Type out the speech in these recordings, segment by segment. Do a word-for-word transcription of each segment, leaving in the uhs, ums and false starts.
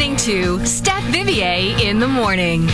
listening to Steph Vivier in the morning.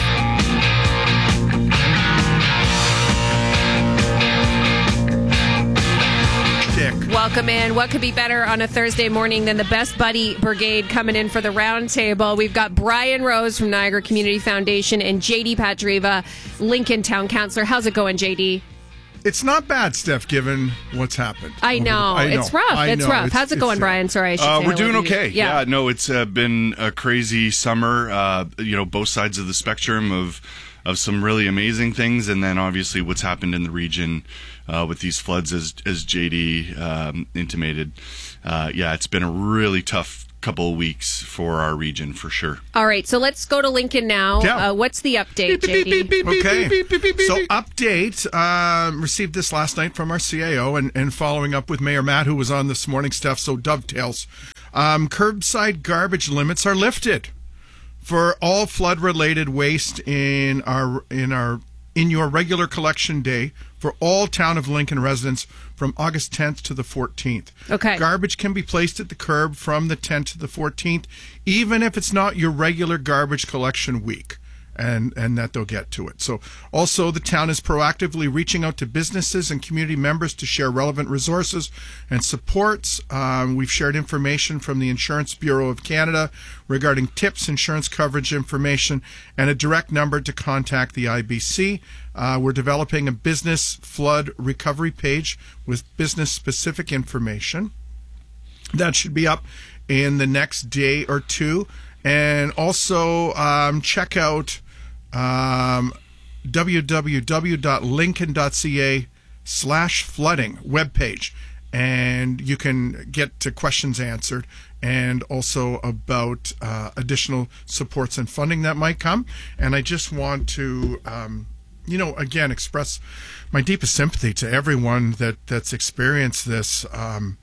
Welcome in. What could be better on a Thursday morning than the Best Buddy Brigade coming in for the round table? We've got Brian Rose from Niagara Community Foundation and J D Padriva, Lincoln Town Councillor. How's it going, J D? It's not bad, Steph, given what's happened. I know. The, I know. It's rough. I it's know. rough. It's, How's it going, Brian? Sorry, I should uh, say We're doing okay. Yeah. yeah, no, it's uh, been a crazy summer. Uh, you know, both sides of the spectrum of of some really amazing things, and then obviously what's happened in the region uh, with these floods, as as J D um, intimated. Uh, yeah, it's been a really tough couple of weeks for our region, for sure. All right, so let's go to Lincoln now. Yeah. Uh, what's the update, J D? Okay, so update, um, received this last night from our C A O, and, and following up with Mayor Matt, who was on this morning, Steph, so dovetails. Um, curbside garbage limits are lifted for all flood-related waste in our in our in your regular collection day for all town of Lincoln residents from August tenth to the fourteenth. Okay. Garbage can be placed at the curb from the tenth to the fourteenth, even if it's not your regular garbage collection week. And and that they'll get to it. So also the town is proactively reaching out to businesses and community members to share relevant resources and supports. Um, we've shared information from the Insurance Bureau of Canada regarding tips, insurance coverage information, and a direct number to contact the I B C. Uh, we're developing a business flood recovery page with business-specific information. That should be up in the next day or two. And also um, check out um, www.lincoln.ca slash flooding webpage, and you can get to questions answered and also about uh, additional supports and funding that might come. And I just want to, um, you know, again, express my deepest sympathy to everyone that, that's experienced this. Um,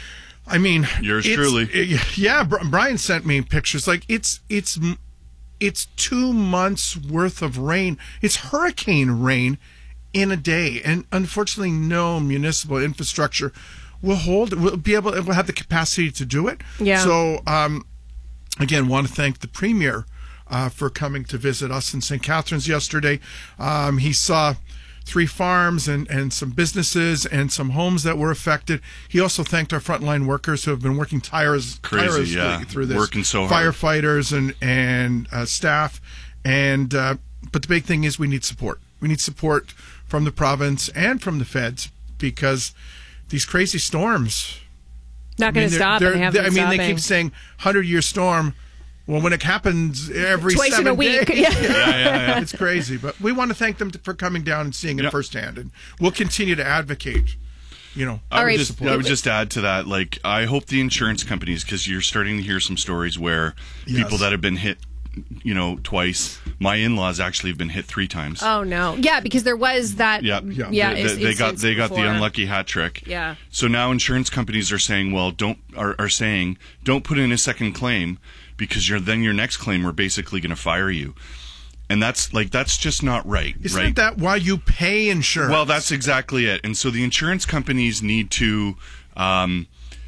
I mean, yours truly. It, yeah, Brian sent me pictures. Like it's it's it's two months worth of rain. It's hurricane rain in a day, and unfortunately, no municipal infrastructure will hold. Will be able. Will have the capacity to do it. Yeah. So, um, again, want to thank the Premier uh, for coming to visit us in Saint Catharines yesterday. Um, he saw three farms and, and some businesses and some homes that were affected. He also thanked our frontline workers who have been working tires, Crazy, tirelessly yeah. through this. Working so hard. Firefighters and, and uh, staff. And uh, but the big thing is we need support. We need support from the province and from the feds, because these crazy storms. Not going to stop. They're, and they have they're, I been mean, stopping. they keep saying hundred-year storm. Well, when it happens every Twice seven in a week. days, Yeah. yeah, yeah, yeah. it's crazy. But we want to thank them for coming down and seeing it Yep. firsthand, and we'll continue to advocate. You know, I All would right. just I would just add to that, like, I hope the insurance companies, because you're starting to hear some stories where Yes. people that have been hit, you know, twice. My in-laws actually have been hit three times. Oh no! Yeah, because there was that. Yeah, Yeah, Yeah. They, it's- they got it's they got the before. unlucky hat trick. Yeah. So now insurance companies are saying, well, don't are, are saying don't put in a second claim, because you're then your next claim we're basically going to fire you, and that's like that's just not right. Isn't right? that why you pay insurance? Well, that's exactly it. And so the insurance companies need to um,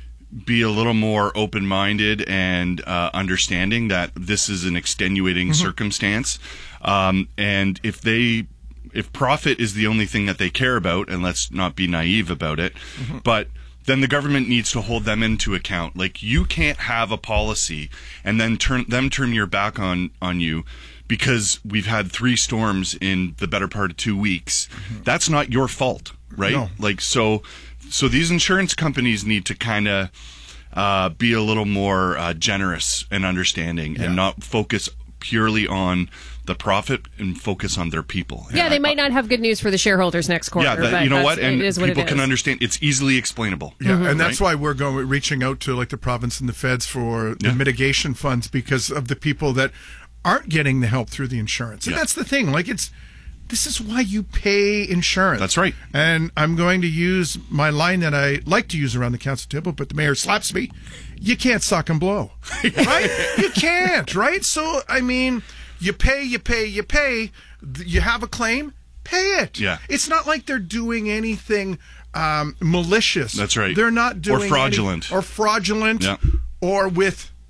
be a little more open-minded and uh, understanding that this is an extenuating Mm-hmm. circumstance. Um, and if they, if profit is the only thing that they care about, and let's not be naive about it, Mm-hmm. but then the government needs to hold them into account. Like, you can't have a policy and then turn them turn your back on, on you because we've had three storms in the better part of two weeks. Mm-hmm. That's not your fault, right? No. Like, so, so these insurance companies need to kind of uh, be a little more uh, generous and understanding, Yeah. and not focus purely on the profit and focus on their people. Yeah, And they I- might not have good news for the shareholders next quarter. Yeah, that, but you know that's- what? And it is what people it can is. understand. It's easily explainable. Yeah, and that's Right? why we're going reaching out to like the province and the feds for the Yeah. mitigation funds, because of the people that aren't getting the help through the insurance. And Yeah. that's the thing. Like, it's this is why you pay insurance. That's right. And I'm going to use my line that I like to use around the council table, but the mayor slaps me. You can't suck and blow, right? You can't, right? So I mean, you pay, you pay, you pay. You have a claim, pay it. Yeah. It's not like they're doing anything um, malicious. That's right. They're not doing Or fraudulent. any, or fraudulent, Yeah. or with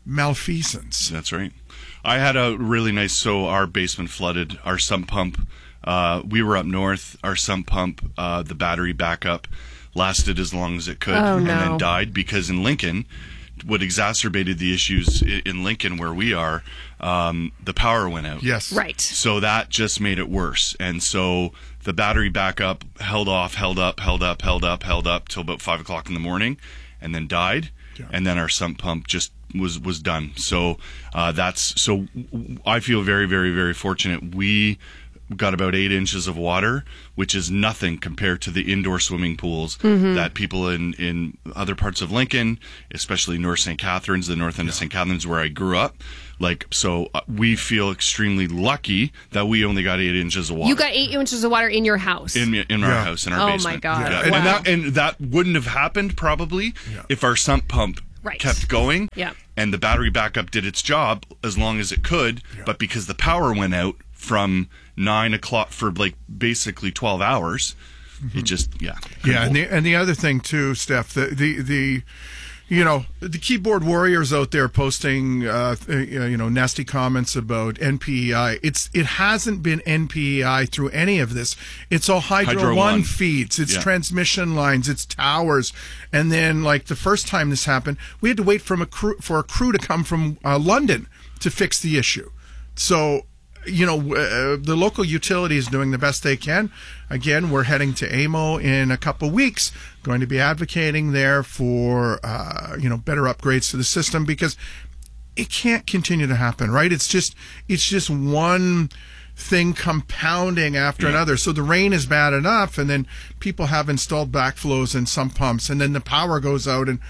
malfeasance. That's right. I had a really nice, so our basement flooded, our sump pump, uh, we were up north, our sump pump, uh, the battery backup lasted as long as it could Oh, and no. then died because in Lincoln, what exacerbated the issues i- in Lincoln where we are, um, the power went out. Yes. Right. So that just made it worse. And so the battery backup held off, held up, held up, held up, held up till about five o'clock in the morning and then died. Yeah. And then our sump pump just was, was done. So uh, that's, so I feel very, very, very fortunate. We got about eight inches of water, which is nothing compared to the indoor swimming pools that people in, in other parts of Lincoln, especially North Saint Catharines, the north end of Saint Catharines where I grew up, like, so uh, we feel extremely lucky that we only got eight inches of water. You got eight inches of water in your house. in in our Yeah. house, in our Oh, my basement. God. Yeah. Yeah. And, Wow. that, and that wouldn't have happened probably Yeah. if our sump pump Right. kept going Yeah. and the battery backup did its job as long as it could. But because the power went out from nine o'clock for like basically twelve hours, it just, yeah. Yeah, and the, and the other thing too, Steph, the the, the you know the keyboard warriors out there posting uh, you know nasty comments about N P E I. It's it hasn't been N P E I through any of this. It's all Hydro, Hydro One One. feeds, it's Yeah. transmission lines, it's towers, and then like the first time this happened, we had to wait from a crew for a crew to come from uh, London to fix the issue. So. You know, uh, the local utility is doing the best they can. Again, we're heading to A M O in a couple weeks, going to be advocating there for, uh, you know, better upgrades to the system because it can't continue to happen, right? It's just, it's just one thing compounding after another. So the rain is bad enough, and then people have installed backflows and sump pumps, and then the power goes out, and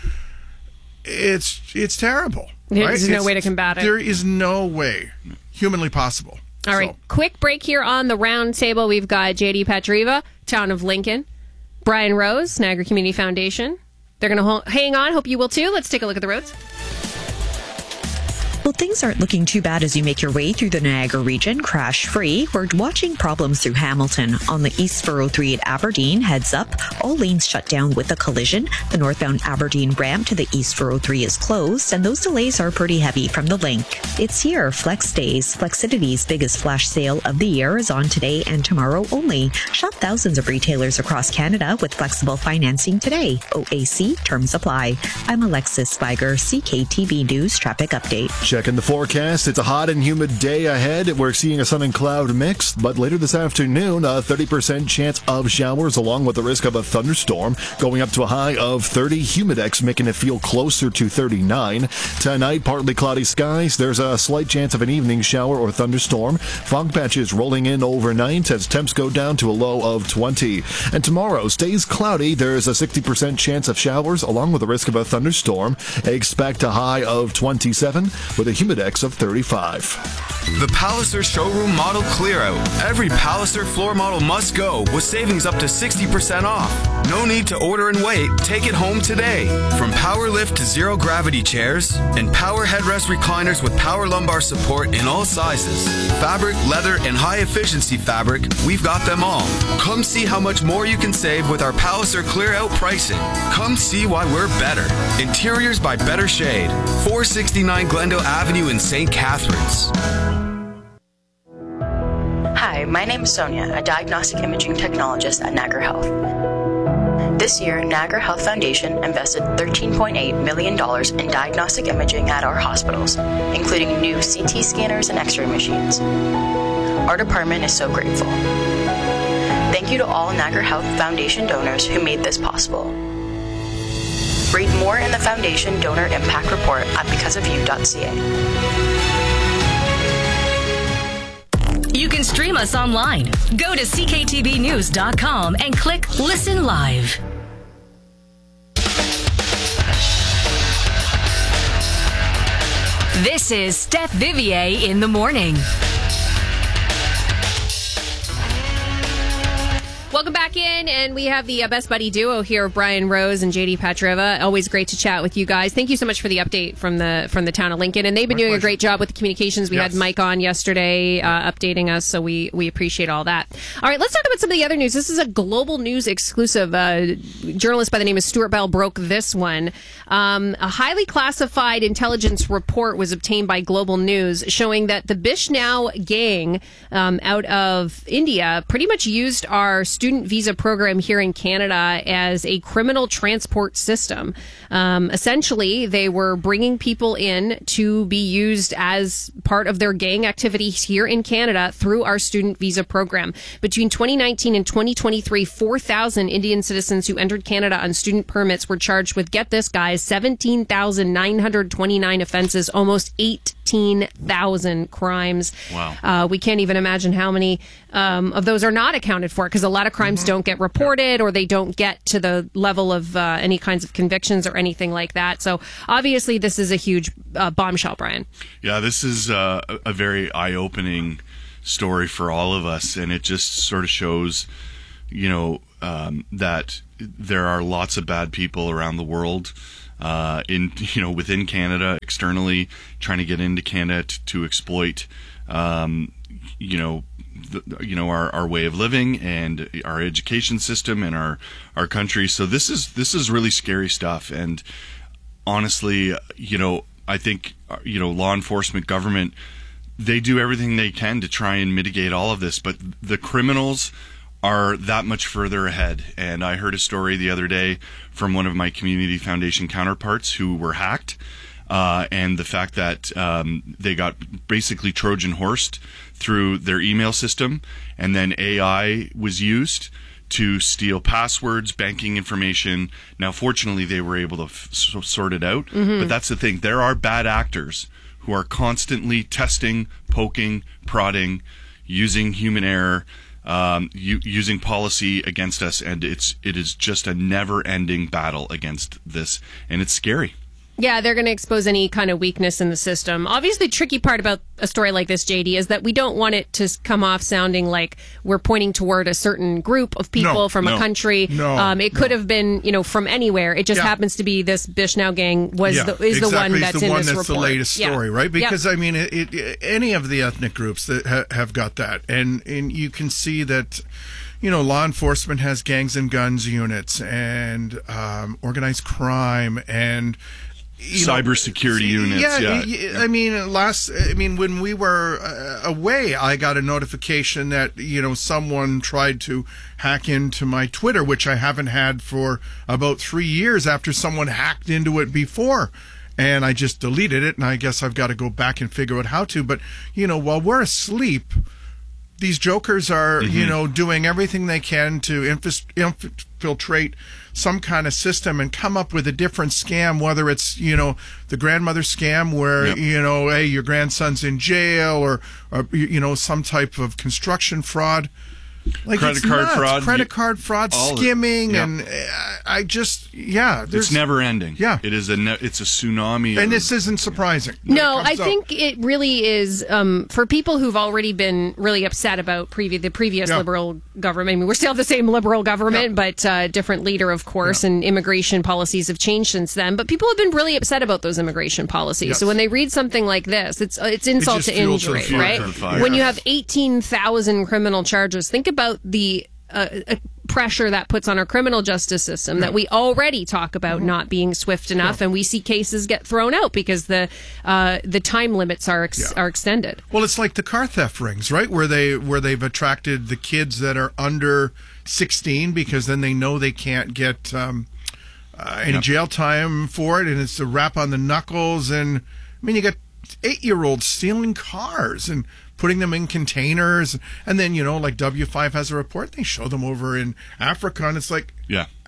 it's, it's terrible. There's right? no It's- way to combat it. There is no way humanly possible. All right, So- quick break here on the round table. We've got J D Patriva, Town of Lincoln, Brian Rose, Niagara Community Foundation. They're going to ho- hang on. Hope you will too. Let's take a look at the roads. Well, things aren't looking too bad as you make your way through the Niagara region, crash-free. We're watching problems through Hamilton. On the East four oh three at Aberdeen, heads up. All lanes shut down with a collision. The northbound Aberdeen ramp to the East four oh three is closed, and those delays are pretty heavy from the link. It's here, Flex Days. Flexidity's biggest flash sale of the year is on today and tomorrow only. Shop thousands of retailers across Canada with flexible financing today. O A C terms apply. I'm Alexis Spiger, C K T V News Traffic Update. Checking the forecast. It's a hot and humid day ahead. We're seeing a sun and cloud mix, but later this afternoon, a thirty percent chance of showers along with the risk of a thunderstorm, going up to a high of thirty. Humidex making it feel closer to thirty-nine. Tonight, partly cloudy skies. There's a slight chance of an evening shower or thunderstorm. Fog patches rolling in overnight as temps go down to a low of twenty. And tomorrow stays cloudy. There's a sixty percent chance of showers along with the risk of a thunderstorm. Expect a high of twenty-seven with a humidex of thirty-five. The Palliser Showroom Model Clearout. Every Palliser floor model must go with savings up to sixty percent off. No need to order and wait. Take it home today. From power lift to zero gravity chairs and power headrest recliners with power lumbar support in all sizes. Fabric, leather, and high efficiency fabric, we've got them all. Come see how much more you can save with our Palliser Clearout pricing. Come see why we're better. Interiors by Better Shade. four sixty-nine Glendale Avenue in Saint Catharines. Hi, my name is Sonia, a diagnostic imaging technologist at Niagara Health. This year, Niagara Health Foundation invested thirteen point eight million dollars in diagnostic imaging at our hospitals, including new C T scanners and X-ray machines. Our department is so grateful. Thank you to all Niagara Health Foundation donors who made this possible. Read more in the Foundation Donor Impact Report at because of you dot c a. You can stream us online. Go to c k t v news dot com and click Listen Live. This is Steph Vivier in the morning. Welcome back in, and we have the uh, Best Buddy duo here, Brian Rose and J D Patriva. Always great to chat with you guys. Thank you so much for the update from the from the town of Lincoln, and they've been My doing pleasure. a great job with the communications. We Yes. had Mike on yesterday uh, updating us, so we we appreciate all that. All right, let's talk about some of the other news. This is a Global News exclusive. Uh, journalist by the name of Stuart Bell broke this one. Um, a highly classified intelligence report was obtained by Global News showing that the Bishnau gang um, out of India pretty much used our student visa program here in Canada as a criminal transport system. Um, essentially, they were bringing people in to be used as part of their gang activities here in Canada through our student visa program. Between twenty nineteen and twenty twenty-three, four thousand Indian citizens who entered Canada on student permits were charged with, get this, guys, seventeen thousand nine hundred twenty-nine offenses, almost eighteen thousand crimes. Wow. Uh, we can't even imagine how many um, of those are not accounted for, because a lot of crimes mm-hmm. don't get reported, or they don't get to the level of uh, any kinds of convictions or anything like that. So obviously this is a huge uh, bombshell, Brian. Yeah, this is uh, a very eye-opening story for all of us, and it just sort of shows, you know, um, that there are lots of bad people around the world, uh, in you know within Canada, externally, trying to get into Canada to, to exploit, um, you know. The, you know our, our way of living and our education system and our our country. So this is this is really scary stuff. And honestly, you know, I think you know law enforcement, government, they do everything they can to try and mitigate all of this. But the criminals are that much further ahead. And I heard a story the other day from one of my community foundation counterparts who were hacked. Uh, and the fact that um, they got basically Trojan horsed through their email system, and then A I was used to steal passwords, banking information. Now, fortunately, they were able to f- sort it out. Mm-hmm. But that's the thing. There are bad actors who are constantly testing, poking, prodding, using human error, um, u- using policy against us. And it's it is just a never-ending battle against this. And it's scary. Yeah, they're going to expose any kind of weakness in the system. Obviously, the tricky part about a story like this, J D, is that we don't want it to come off sounding like we're pointing toward a certain group of people No, from no, a country. no, um, it could no. have been, you know, from anywhere. It just Yeah. happens to be this Bishnau gang was Yeah, the, is exactly. the one It's that's the in one this that's report. the latest Yeah. story, right? Because Yep. I mean, it, it, any of the ethnic groups that ha- have got that, and and you can see that. You know, law enforcement has gangs and guns units and um, organized crime and you know, cybersecurity units. Yeah, Yeah, y- I mean, last. I mean, when we were uh, away, I got a notification that you know someone tried to hack into my Twitter, which I haven't had for about three years. After someone hacked into it before. And I just deleted it, and I guess I've got to go back and figure out how to. But, you know, while we're asleep, these jokers are, mm-hmm. you know, doing everything they can to infis- infiltrate some kind of system and come up with a different scam, whether it's, you know, the grandmother scam where, yep. you know, hey, your grandson's in jail or, or, you know, some type of construction fraud. Like credit it's card nuts. fraud, credit card fraud, all skimming, yeah. and uh, I just yeah, it's never ending. Yeah, it is a ne- it's a tsunami, and of, this isn't surprising. No, I out. think it really is um, for people who've already been really upset about previ- the previous yeah. liberal government. I mean, we're still the same liberal government, yeah. but uh, different leader, of course, yeah. and immigration policies have changed since then. But people have been really upset about those immigration policies. Yes. So when they read something like this, it's uh, it's insult it to fuel to injury, the right? to the fire. When you have eighteen thousand criminal charges, think about the Uh, uh, pressure that puts on our criminal justice system yeah. that we already talk about mm-hmm. not being swift enough, yeah. and we see cases get thrown out because the uh, the time limits are ex- yeah. are extended. Well, it's like the car theft rings, right? Where they where they've attracted the kids that are under sixteen because then they know they can't get um, uh, any yep. jail time for it, and it's a rap on the knuckles. And I mean, you got eight-year-olds stealing cars and putting them in containers, and then, you know, like W five has a report, they show them over in Africa, and it's like, yeah,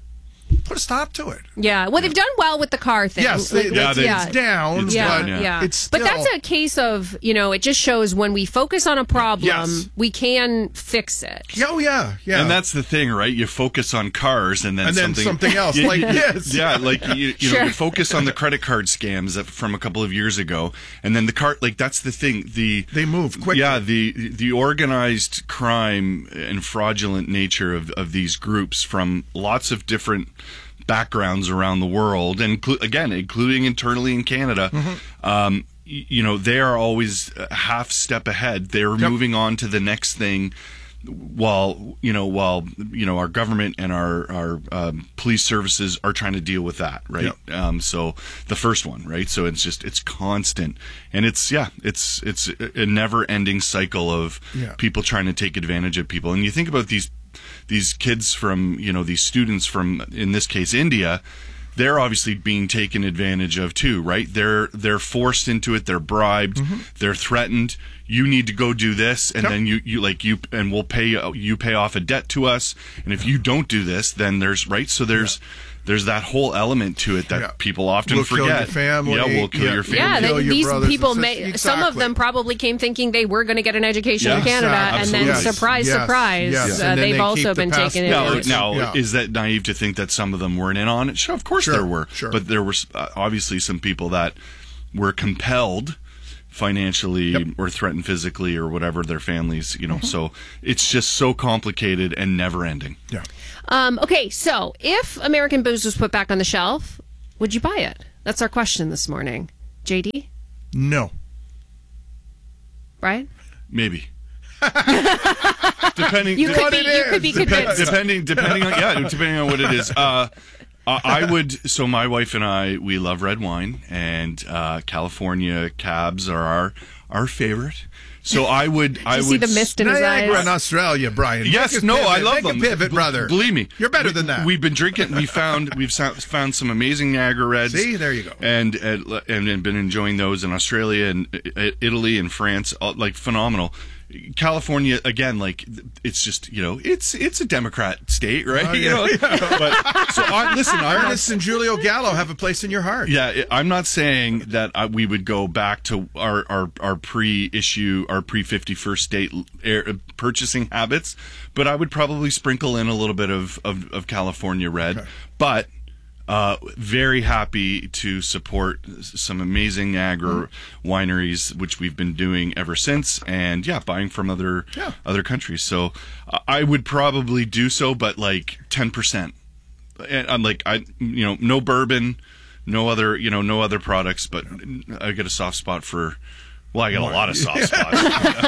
put a stop to it. Yeah. Well, they've done well with the car thing. Yes, Like, it- Yeah, it's, they- it's down, Yeah, but yeah. it's still. But that's a case of, you know, it just shows when we focus on a problem, Yes. we can fix it. Oh yeah, yeah. And that's the thing, right? You focus on cars, and then And then something, something else, You- like you- this. Yeah, like you, you Sure. know, you focus on the credit card scams that, from a couple of years ago, and then the car. Like that's the thing. The They move quickly. Yeah, the the organized crime and fraudulent nature of of these groups from lots of different backgrounds around the world, and inclu- again, including internally in Canada. Mm-hmm. Um, y- you know, they are always a half step ahead. They're Yep. moving on to the next thing. While you know, while you know, our government and our our um, police services are trying to deal with that, right? Yep. Um, so the first one, right? So it's just it's constant, and it's yeah, it's it's a never-ending cycle of Yeah. people trying to take advantage of people. And you think about these these kids from you know these students from, in this case, India. They're obviously being taken advantage of too, right? They're they're forced into it. They're bribed. They're threatened. You need to go do this, and Yep. then you, you like you and we'll pay you pay off a debt to us. And if you don't do this, then there's right. So there's there's that whole element to it that Yeah. people often We'll kill forget. your family. Yeah, we'll kill Yeah. your family. Yeah, Kill they, your these brothers people and may. sisters. Some of Exactly. them probably came thinking they were going to get an education Yeah. in Canada, Exactly. and then Absolutely. surprise, Yes. surprise, Yes. uh, And then they've they also keep the been past- taken Now, advantage. now Yeah. is that naive to think that some of them weren't in on it? Sure, of course Sure, there were. sure. But there were uh, obviously some people that were compelled financially Yep. or threatened physically or whatever their families, you know. So it's just so complicated and never ending. Yeah. Um, okay, so if American booze was put back on the shelf, would you buy it? That's our question this morning. J D? No. Brian? Maybe. depending You could What be, it you could be is. Dep- convinced. depending depending on yeah depending on what it is. Uh, I I would. So my wife and I, we love red wine, and uh, California cabs are our our favorite. So I would. I you see would the mist in his Niagara eyes? in Australia, Brian. Yes, Make a no, pivot. I love Make them. a pivot, B- brother. Believe me, You're better we, than that. We've been drinking. We found we've so- found some amazing Niagara Reds. See, there you go. And and, and been enjoying those in Australia and uh, Italy and France, all- like phenomenal. California again, like it's just you know it's it's a Democrat state, right? Oh, You yeah. know, but so I, listen, I'm not, Ernest and Julio Gallo have a place in your heart. yeah, I'm not saying that I, we would go back to our our, our pre-issue, our pre fifty-first state air, purchasing habits, but I would probably sprinkle in a little bit of of, of California Red, Okay. but. Uh, very happy to support some amazing Niagara wineries, which we've been doing ever since, and yeah, buying from other Yeah. other countries. So uh, I would probably do so, but like ten percent. And I'm like, I you know, no bourbon, no other you know, no other products, but I get a soft spot for. Well, I got a lot of soft spots,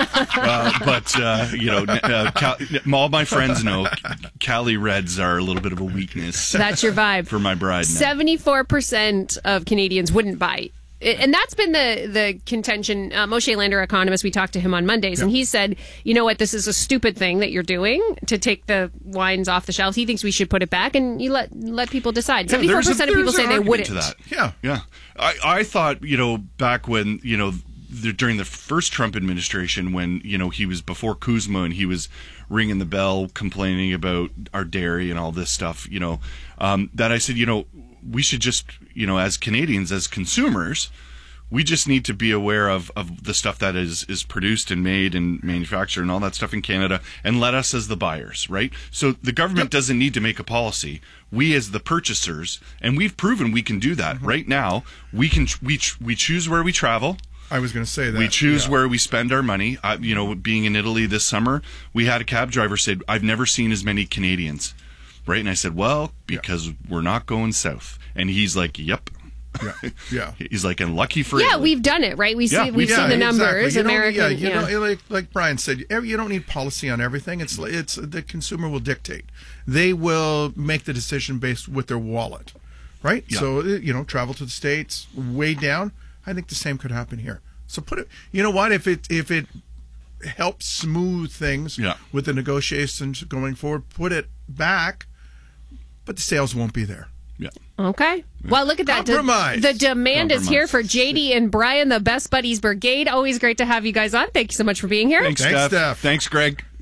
uh, but uh, you know, uh, Cal- all my friends know Cali Reds are a little bit of a weakness. That's your vibe. For my bride now. seventy-four percent of Canadians wouldn't buy. And that's been the the contention. Uh, Moshe Lander, economist, we talked to him on Mondays, and he said, you know what, this is a stupid thing that you're doing to take the wines off the shelves. He thinks we should put it back, and you let let people decide. Yeah, seventy-four there's a- percent of people there's say an they argument wouldn't. to that. Yeah. Yeah, I, I thought you know back when you know the, during the first Trump administration when you know he was before Kuzma and he was ringing the bell complaining about our dairy and all this stuff. You know um, that I said you know we should just you know as Canadians as consumers. We just need to be aware of, of the stuff that is, is produced and made and manufactured and all that stuff in Canada and let us as the buyers, right? So the government doesn't need to make a policy. We as the purchasers, and we've proven we can do that. Mm-hmm. Right now, we can we we choose where we travel. I was going to say that. We choose yeah. where we spend our money. I, you know, being in Italy this summer, we had a cab driver say, I've never seen as many Canadians, right? And I said, well, because yeah. we're not going south. And he's like, yep. Yeah, yeah. He's like, and lucky for Yeah, Italy. we've done it, right? We see, Yeah, we've we've seen yeah, the numbers. Exactly. You don't- American, yeah, you yeah. know, like like Brian said, you don't need policy on everything. It's it's the consumer will dictate. They will make the decision based with their wallet, right? Yeah. So you know, travel to the States, way down. I think the same could happen here. So put it. You know what? If it if it helps smooth things Yeah. with the negotiations going forward, put it back, but the sales won't be there. Yeah. Okay. Well, look at that. De- Compromise. the demand is here Compromise. for J D and Brian, the Best Buddies Brigade. Always great to have you guys on. Thank you so much for being here. Thanks, Thanks, Steph. Steph. Thanks, Greg.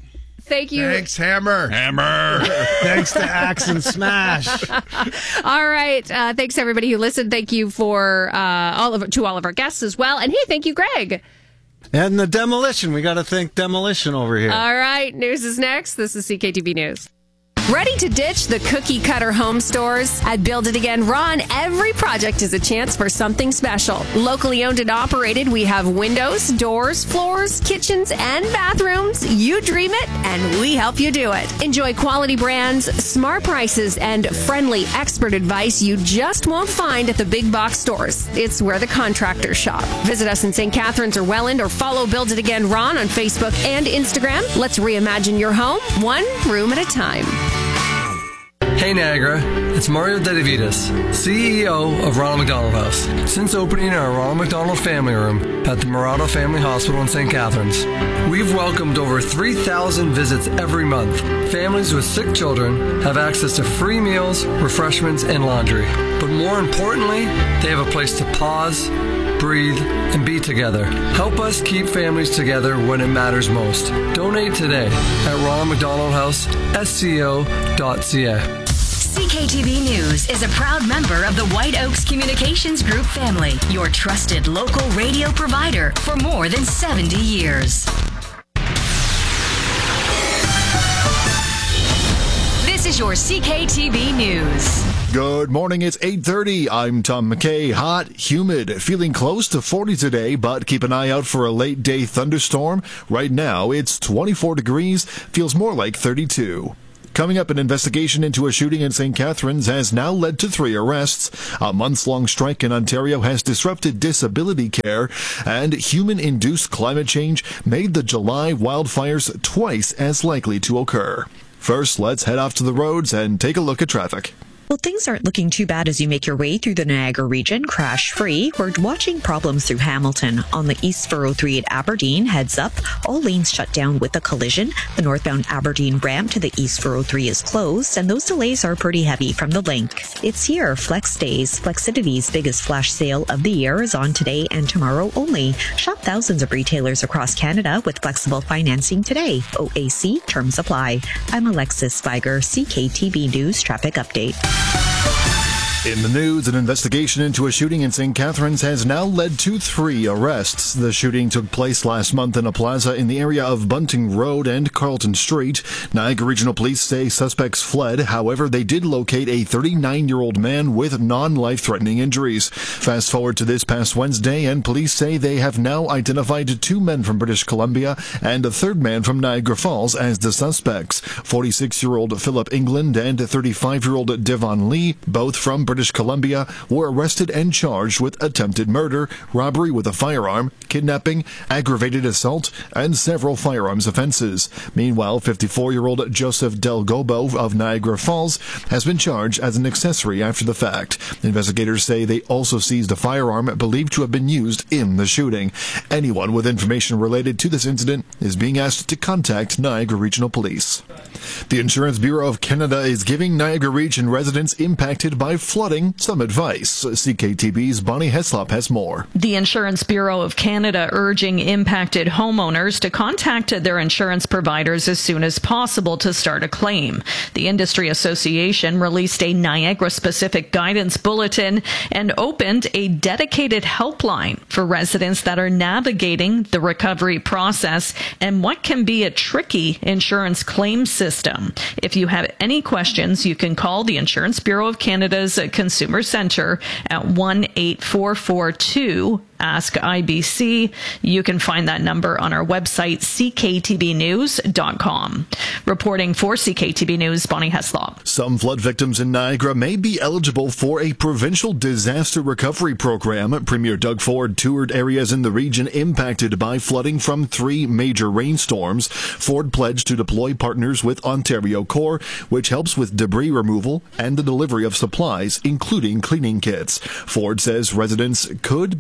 Thank you. Thanks, Hammer. Hammer. Thanks to Axe and Smash. All right. Uh, thanks, everybody who listened. Thank you for uh, all of to all of our guests as well. And hey, thank you, Greg. And the demolition. We got to thank demolition over here. All right. News is next. This is C K T V News. Ready to ditch the cookie cutter home stores? At Build It Again Ron, every project is a chance for something special. Locally owned and operated, we have windows, doors, floors, kitchens, and bathrooms. You dream it, and we help you do it. Enjoy quality brands, smart prices, and friendly expert advice you just won't find at the big box stores. It's where the contractors shop. Visit us in Saint Catharines or Welland, or follow Build It Again Ron on Facebook and Instagram. Let's reimagine your home, one room at a time. Hey Niagara, it's Mario Dedivitas, C E O of Ronald McDonald House. Since opening our Ronald McDonald Family Room at the Murado Family Hospital in Saint Catharines, we've welcomed over three thousand visits every month. Families with sick children have access to free meals, refreshments, and laundry. But more importantly, they have a place to pause, breathe, and be together. Help us keep families together when it matters most. Donate today at Ronald McDonald House, S C O dot C A. C K T V News is a proud member of the White Oaks Communications Group family, your trusted local radio provider for more than seventy years. This is your C K T V News. Good morning, it's eight thirty. I'm Tom McKay. Hot, humid, feeling close to forty today, but keep an eye out for a late day thunderstorm. Right now, it's twenty-four degrees, feels more like thirty-two. Coming up, an investigation into a shooting in Saint Catharines has now led to three arrests. A months-long strike in Ontario has disrupted disability care, and human-induced climate change made the July wildfires twice as likely to occur. First, let's head off to the roads and take a look at traffic. Well, things aren't looking too bad as you make your way through the Niagara region, crash-free. We're watching problems through Hamilton. On the East four oh three at Aberdeen, heads up, all lanes shut down with a collision. The northbound Aberdeen ramp to the East four oh three is closed, and those delays are pretty heavy from the link. It's here, Flex Days. Flexidity's biggest flash sale of the year is on today and tomorrow only. Shop thousands of retailers across Canada with flexible financing today. O A C terms apply. I'm Alexis Spiger, C K T V News Traffic Update. In the news, an investigation into a shooting in Saint Catharines has now led to three arrests. The shooting took place last month in a plaza in the area of Bunting Road and Carlton Street. Niagara Regional Police say suspects fled. However, they did locate a thirty-nine-year-old man with non-life-threatening injuries. Fast forward to this past Wednesday, and police say they have now identified two men from British Columbia and a third man from Niagara Falls as the suspects. forty-six-year-old Philip England and thirty-five-year-old Devon Lee, both from British Columbia, were arrested and charged with attempted murder, robbery with a firearm, kidnapping, aggravated assault, and several firearms offenses. Meanwhile, fifty-four-year-old Joseph Delgobo of Niagara Falls has been charged as an accessory after the fact. Investigators say they also seized a firearm believed to have been used in the shooting. Anyone with information related to this incident is being asked to contact Niagara Regional Police. The Insurance Bureau of Canada is giving Niagara Region residents impacted by flooding some advice. C K T V's Bonnie Heslop has more. The Insurance Bureau of Canada urging impacted homeowners to contact their insurance providers as soon as possible to start a claim. The Industry Association released a Niagara-specific guidance bulletin and opened a dedicated helpline for residents that are navigating the recovery process and what can be a tricky insurance claim system. If you have any questions, you can call the Insurance Bureau of Canada's Consumer Center at one eight four four two Ask I B C. You can find that number on our website, c k t v news dot com. Reporting for C K T V News, Bonnie Heslop. Some flood victims in Niagara may be eligible for a provincial disaster recovery program. Premier Doug Ford toured areas in the region impacted by flooding from three major rainstorms. Ford pledged to deploy partners with Ontario Corps, which helps with debris removal and the delivery of supplies, including cleaning kits. Ford says residents could be eligible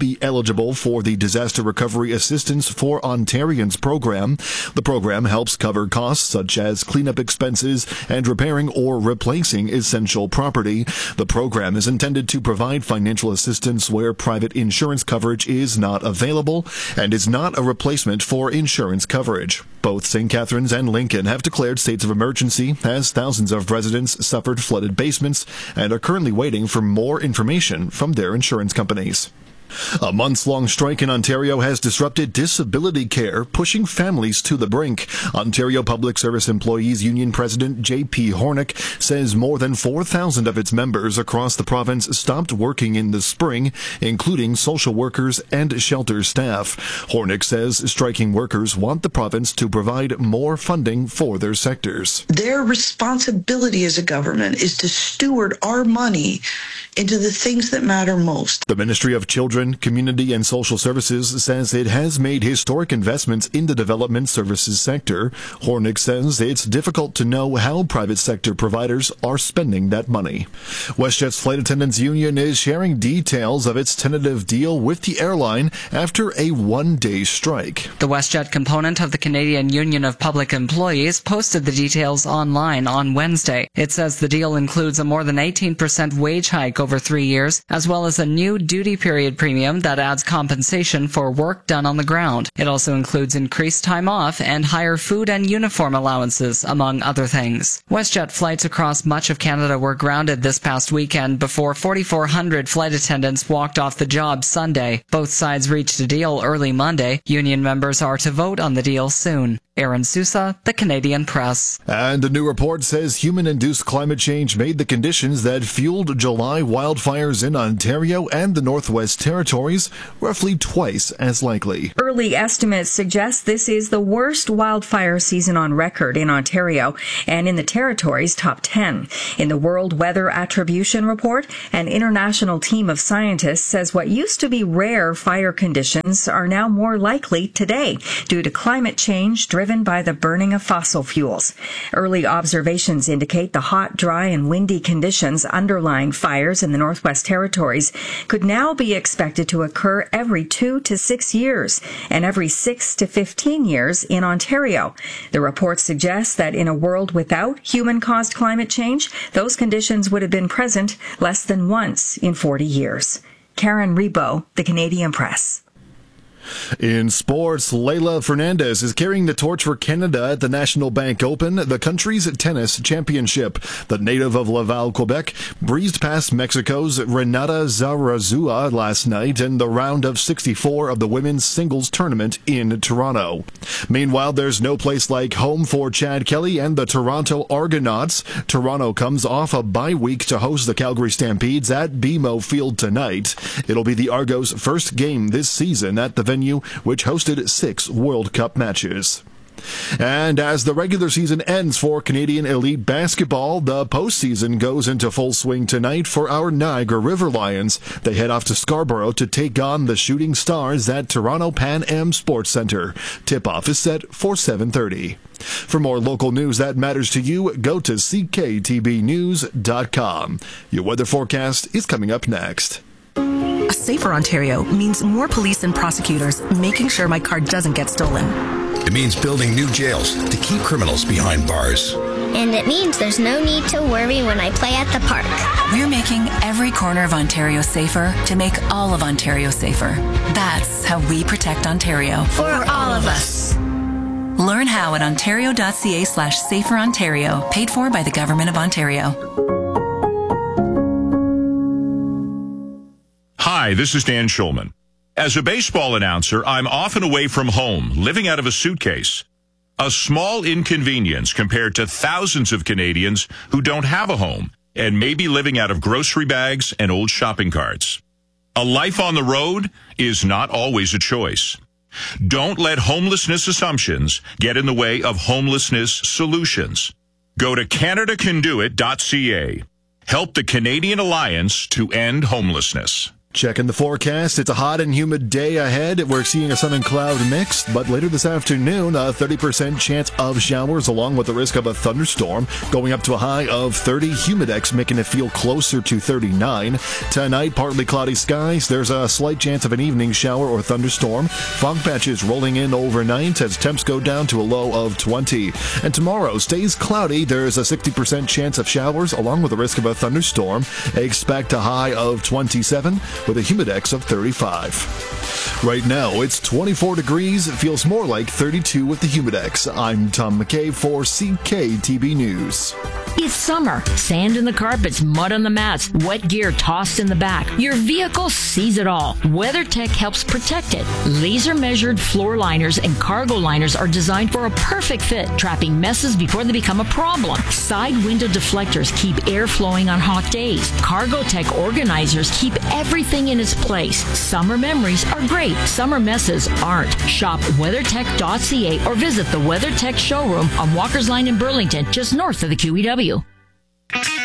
eligible for the Disaster Recovery Assistance for Ontarians program. The program helps cover costs such as cleanup expenses and repairing or replacing essential property. The program is intended to provide financial assistance where private insurance coverage is not available and is not a replacement for insurance coverage. Both Saint Catharines and Lincoln have declared states of emergency as thousands of residents suffered flooded basements and are currently waiting for more information from their insurance companies. A months-long strike in Ontario has disrupted disability care, pushing families to the brink. Ontario Public Service Employees Union President J P Hornick says more than four thousand of its members across the province stopped working in the spring, including social workers and shelter staff. Hornick says striking workers want the province to provide more funding for their sectors. Their responsibility as a government is to steward our money into the things that matter most. The Ministry of Children, Community and Social Services says it has made historic investments in the development services sector. Hornick says it's difficult to know how private sector providers are spending that money. WestJet's Flight Attendants Union is sharing details of its tentative deal with the airline after a one-day strike. The WestJet component of the Canadian Union of Public Employees posted the details online on Wednesday. It says the deal includes a more than eighteen percent wage hike over three years, as well as a new duty period premium that adds compensation for work done on the ground. It also includes increased time off and higher food and uniform allowances, among other things. WestJet flights across much of Canada were grounded this past weekend before forty-four hundred flight attendants walked off the job Sunday. Both sides reached a deal early Monday. Union members are to vote on the deal soon. Aaron Sousa, The Canadian Press. And a new report says human-induced climate change made the conditions that fueled July wildfires in Ontario and the Northwest Territories roughly twice as likely. Early estimates suggest this is the worst wildfire season on record in Ontario and in the Territories' top ten. In the World Weather Attribution Report, an international team of scientists says what used to be rare fire conditions are now more likely today due to climate change driven by the burning of fossil fuels. Early observations indicate the hot, dry, and windy conditions underlying fires in the Northwest Territories could now be expected to occur every two to six years and every six to fifteen years in Ontario. The report suggests that in a world without human-caused climate change, those conditions would have been present less than once in forty years. Karen Rebo, The Canadian Press. In sports, Leylah Fernandez is carrying the torch for Canada at the National Bank Open, the country's tennis championship. The native of Laval, Quebec, breezed past Mexico's Renata Zarazua last night in the round of sixty-four of the women's singles tournament in Toronto. Meanwhile, there's no place like home for Chad Kelly and the Toronto Argonauts. Toronto comes off a bye week to host the Calgary Stampedes at B M O Field tonight. It'll be the Argos' first game this season at the venue, which hosted six World Cup matches. And as the regular season ends for Canadian Elite Basketball, the postseason goes into full swing tonight for our Niagara River Lions. They head off to Scarborough to take on the Shooting Stars at Toronto Pan Am Sports Centre. Tip-off is set for seven thirty. For more local news that matters to you, go to c k t b news dot com. Your weather forecast is coming up next. A safer Ontario means more police and prosecutors making sure my car doesn't get stolen. It means building new jails to keep criminals behind bars. And it means there's no need to worry when I play at the park. We're making every corner of Ontario safer to make all of Ontario safer. That's how we protect Ontario. For all of us. Learn how at ontario.ca slash safer Ontario, paid for by the Government of Ontario. Hi, this is Dan Schulman. As a baseball announcer, I'm often away from home, living out of a suitcase. A small inconvenience compared to thousands of Canadians who don't have a home and may be living out of grocery bags and old shopping carts. A life on the road is not always a choice. Don't let homelessness assumptions get in the way of homelessness solutions. Go to canada can do it dot c a. Help the Canadian Alliance to End Homelessness. Checking the forecast, it's a hot and humid day ahead. We're seeing a sun and cloud mix, but later this afternoon, a thirty percent chance of showers along with the risk of a thunderstorm, going up to a high of thirty. Humidex making it feel closer to thirty-nine. Tonight, partly cloudy skies. There's a slight chance of an evening shower or thunderstorm. Fog patches rolling in overnight as temps go down to a low of twenty. And tomorrow stays cloudy. There's a sixty percent chance of showers along with the risk of a thunderstorm. Expect a high of twenty-seven. With a humidex of thirty-five. Right now, it's twenty-four degrees. It feels more like thirty-two with the humidex. I'm Tom McKay for C K T B News. It's summer. Sand in the carpets, mud on the mats, wet gear tossed in the back. Your vehicle sees it all. WeatherTech helps protect it. Laser-measured floor liners and cargo liners are designed for a perfect fit, trapping messes before they become a problem. Side window deflectors keep air flowing on hot days. Cargotech organizers keep everything in its place. Summer memories are great. Summer messes aren't. Shop weathertech dot c a or visit the WeatherTech showroom on Walker's Line in Burlington, just north of the Q E W.